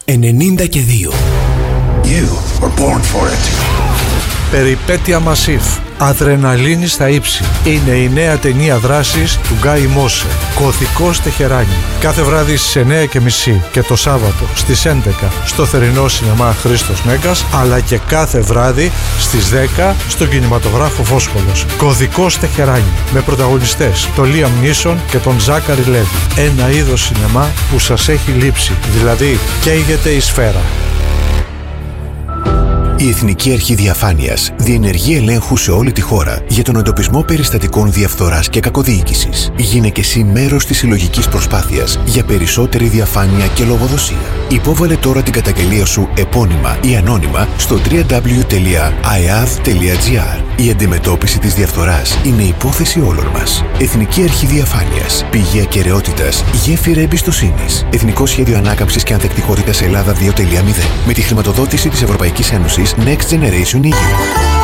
92. You were born for it. Περιπέτεια Μασίφ. Αδρεναλίνη στα ύψη. Είναι η νέα ταινία δράσης του Γκάι Μόσε. Κωδικός Τεχεράνι. Κάθε βράδυ στις 9:30 και το Σάββατο στις 11 στο θερινό σινεμά Χρήστος Μέγκας, αλλά και κάθε βράδυ στις 10 στον κινηματογράφο Βόσχολος. Κωδικός Τεχεράνι. Με πρωταγωνιστές τον Λίαμ Νίσον και τον Ζάκαρη Λέβι. Ένα είδος σινεμά που σας έχει λείψει. Δηλαδή καίγεται η σφαίρα. Η Εθνική Αρχή Διαφάνειας διενεργεί ελέγχου σε όλη τη χώρα για τον εντοπισμό περιστατικών διαφθοράς και κακοδιοίκησης. Γίνε και εσύ μέρος της συλλογικής προσπάθειας για περισσότερη διαφάνεια και λογοδοσία. Υπόβαλε τώρα την καταγγελία σου επώνυμα ή ανώνυμα στο www.iav.gr. Η αντιμετώπιση της διαφθοράς είναι υπόθεση όλων μας. Εθνική Αρχή Διαφάνειας. Πηγή ακεραιότητας, γέφυρα εμπιστοσύνης. Εθνικό Σχέδιο Ανάκαμψης και Ανθεκτικότητας Ελλάδα 2.0. Με τη χρηματοδότηση της Ευρωπαϊκής Ένωσης Next Generation EU.